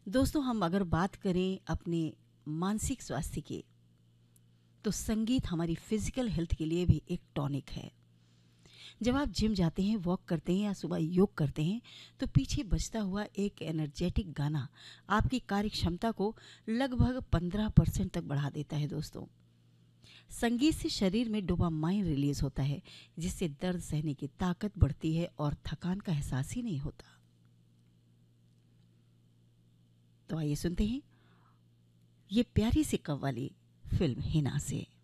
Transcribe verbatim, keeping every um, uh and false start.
दोस्तों, हम अगर बात करें अपने मानसिक स्वास्थ्य की, तो संगीत हमारी फिजिकल हेल्थ के लिए भी एक टॉनिक है। जब आप जिम जाते हैं, वॉक करते हैं या सुबह योग करते हैं, तो पीछे बजता हुआ एक एनर्जेटिक गाना आपकी कार्य क्षमता को लगभग पंद्रह परसेंट तक बढ़ा देता है। दोस्तों, संगीत से शरीर में डोपामाइन रिलीज होता है, जिससे दर्द सहने की ताकत बढ़ती है और थकान का एहसास ही नहीं होता। तो आइए सुनते हैं ये प्यारी सी कव्वाली फिल्म हिना से।